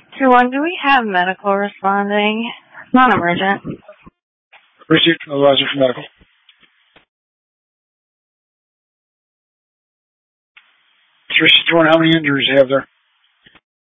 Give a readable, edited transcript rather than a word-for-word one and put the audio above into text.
Tier 1, do we have medical responding? Non-emergent. Received from the advisor for medical. Tier 1, how many injuries do you have there?